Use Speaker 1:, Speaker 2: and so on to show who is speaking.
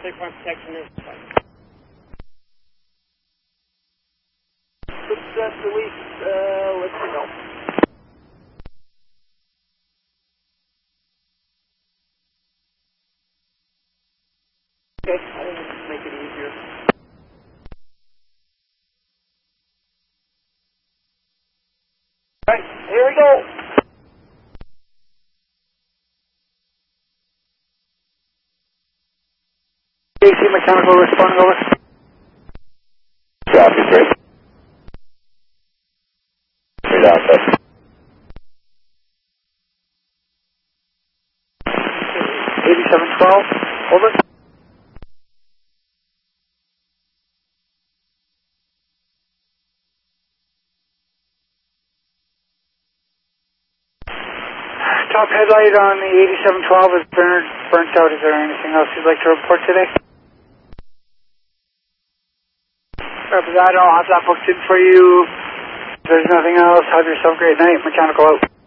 Speaker 1: 3-point protection is fine.
Speaker 2: Success release, let's see now. Okay, I think this will make it easier. Alright, here we go. AC mechanical responding over. Copy, great. Straight out, that's 8712, over. Top headlight on the 8712 is burnt out. Is there anything else you'd like to report today? Copy that. I'll have that booked in for you. If there's nothing else, have yourself a great night. Mechanical out.